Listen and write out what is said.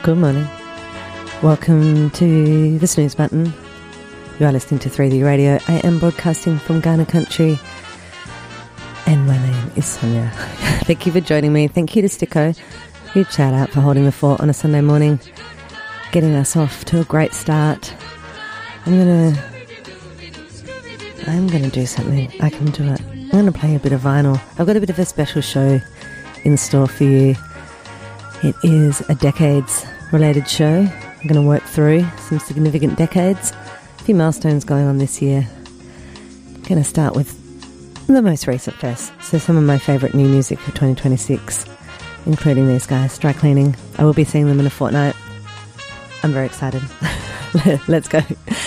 Good morning. Welcome to the snooze button. You are listening to 3D Radio. I am broadcasting from Ghana country, and my name is Sonia. Thank you for joining me. Thank you to Sticko. Huge shout out for holding the fort on a Sunday morning, getting us off to a great start. I'm gonna do something. I can do it. I'm gonna play a bit of vinyl. I've got a bit of a special show in store for you. It is a decades-related show. I'm going to work through some significant decades. A few milestones going on this year. I'm going to start with the most recent first. So some of my favourite new music for 2026, including these guys, Dry Cleaning. I will be seeing them in a fortnight. I'm very excited. Let's go.